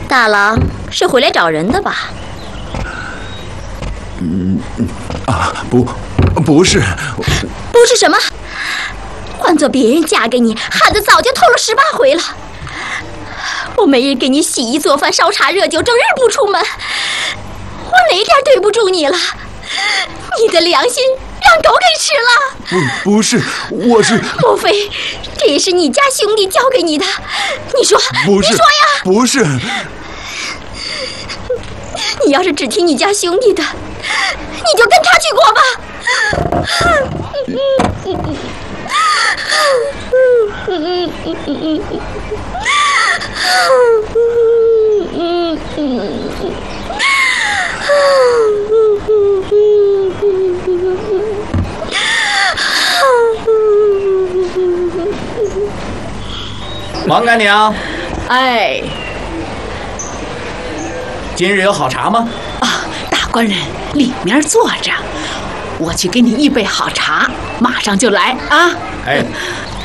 大郎是回来找人的吧？ 不是。 不是什么？换做别人嫁给你，汉子早就透了18回了。我没人给你洗衣做饭、烧茶热酒，整日不出门，我哪点对不住你了？你的良心让狗给吃了？ 不是，我是…… 莫非这也是你家兄弟交给你的？你说， 不是， 你说呀！ 不是。 你要是只听你家兄弟的，你就跟他去过吧。 王干娘， 哎， 今日有好茶吗？ 啊，大官人里面坐着，我去给你预备好茶，马上就来啊。 哎，